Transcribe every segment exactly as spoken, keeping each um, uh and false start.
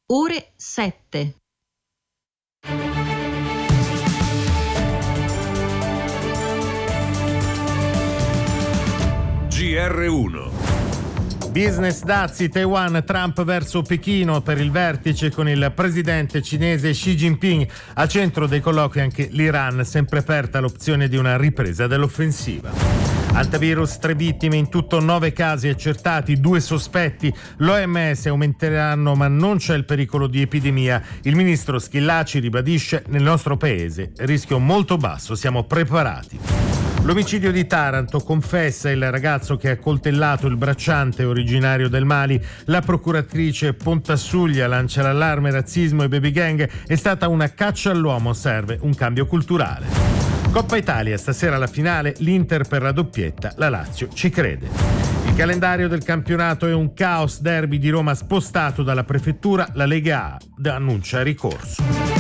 ore sette. G R uno. Business dazi, Taiwan, Trump verso Pechino per il vertice con il presidente cinese Xi Jinping. Al centro dei colloqui anche l'Iran, sempre aperta l'opzione di una ripresa dell'offensiva. Antivirus, tre vittime, in tutto nove casi accertati, due sospetti. L'O M S aumenteranno ma non c'è il pericolo di epidemia. Il ministro Schillaci ribadisce: nel nostro paese rischio molto basso, siamo preparati. L'omicidio di Taranto, confessa il ragazzo che ha coltellato il bracciante originario del Mali. La procuratrice Pontassuglia lancia l'allarme: razzismo e baby gang, è stata una caccia all'uomo, serve un cambio culturale. Coppa Italia, stasera la finale, l'Inter per la doppietta, la Lazio ci crede. Il calendario del campionato è un caos, derby di Roma spostato dalla prefettura, la Lega A annuncia ricorso.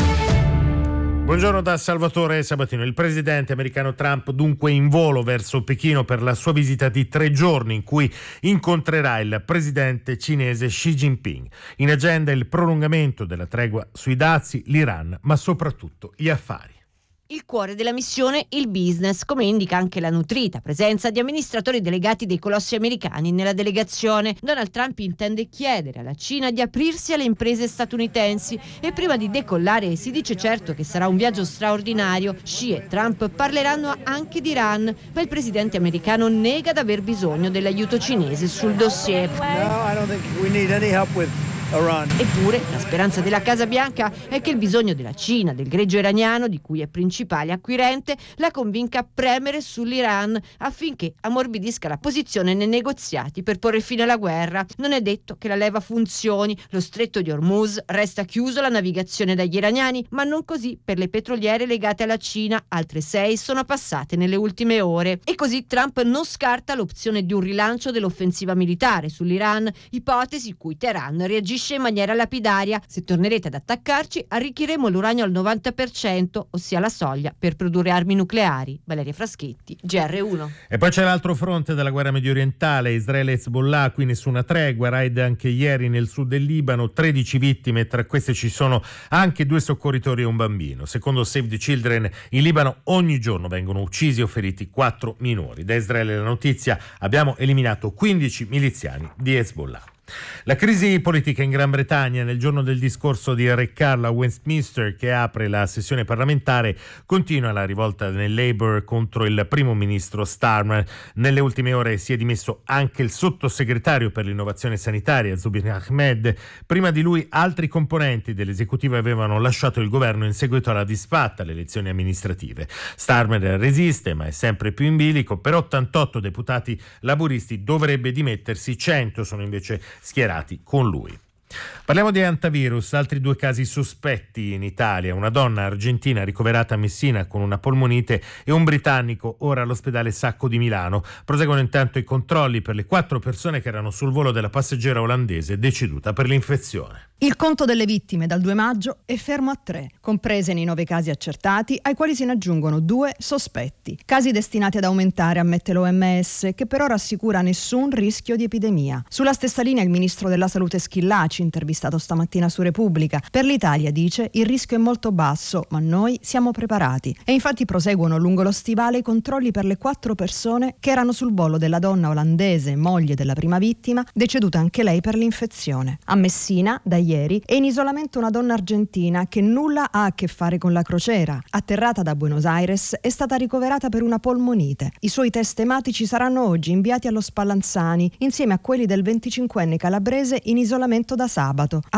Buongiorno da Salvatore Sabatino. Il presidente americano Trump dunque in volo verso Pechino per la sua visita di tre giorni in cui incontrerà il presidente cinese Xi Jinping. In agenda il prolungamento della tregua sui dazi, l'Iran, ma soprattutto gli affari. Il cuore della missione, il business, come indica anche la nutrita presenza di amministratori delegati dei colossi americani nella delegazione. Donald Trump intende chiedere alla Cina di aprirsi alle imprese statunitensi e prima di decollare si dice certo che sarà un viaggio straordinario. Xi e Trump parleranno anche di Iran, ma il presidente americano nega di aver bisogno dell'aiuto cinese sul dossier. No, I don't think we need any help with Iran. Eppure la speranza della Casa Bianca è che il bisogno della Cina, del greggio iraniano, di cui è principale acquirente, la convinca a premere sull'Iran affinché ammorbidisca la posizione nei negoziati per porre fine alla guerra. Non è detto che la leva funzioni, lo stretto di Hormuz resta chiuso alla navigazione dagli iraniani, ma non così per le petroliere legate alla Cina, altre sei sono passate nelle ultime ore. E così Trump non scarta l'opzione di un rilancio dell'offensiva militare sull'Iran, ipotesi cui Teheran reagisce in maniera lapidaria: se tornerete ad attaccarci arricchiremo l'uranio al novanta per cento, ossia la soglia per produrre armi nucleari. Valeria Fraschetti, G R uno. E poi c'è l'altro fronte della guerra mediorientale, Israele e Hezbollah, qui nessuna tregua, raid anche ieri nel sud del Libano, tredici vittime, tra queste ci sono anche due soccorritori e un bambino. Secondo Save the Children in Libano ogni giorno vengono uccisi o feriti quattro minori. Da Israele la notizia: abbiamo eliminato quindici miliziani di Hezbollah. La crisi politica in Gran Bretagna, nel giorno del discorso di Re Carlo a Westminster che apre la sessione parlamentare, continua la rivolta nel Labour contro il primo ministro Starmer. Nelle ultime ore si è dimesso anche il sottosegretario per l'innovazione sanitaria Zubin Ahmed. Prima di lui altri componenti dell'esecutivo avevano lasciato il governo in seguito alla disfatta alle elezioni amministrative. Starmer resiste ma è sempre più in bilico. Per ottantotto deputati laburisti dovrebbe dimettersi, cento sono invece schierati con lui. Parliamo di antivirus, altri due casi sospetti in Italia, una donna argentina ricoverata a Messina con una polmonite e un britannico ora all'ospedale Sacco di Milano. Proseguono intanto i controlli per le quattro persone che erano sul volo della passeggera olandese deceduta per l'infezione. Il conto delle vittime dal due maggio è fermo a tre, comprese nei nove casi accertati, ai quali se ne aggiungono due sospetti. Casi destinati ad aumentare, ammette l'O M S, che per ora assicura nessun rischio di epidemia. Sulla stessa linea il ministro della Salute Schillaci, intervistato stamattina su Repubblica. Per l'Italia, dice, il rischio è molto basso, ma noi siamo preparati. E infatti proseguono lungo lo stivale i controlli per le quattro persone che erano sul volo della donna olandese, moglie della prima vittima, deceduta anche lei per l'infezione. A Messina, da ieri, è in isolamento una donna argentina che nulla ha a che fare con la crociera. Atterrata da Buenos Aires, è stata ricoverata per una polmonite. I suoi test ematici saranno oggi inviati allo Spallanzani, insieme a quelli del venticinquenne calabrese in isolamento da sabato.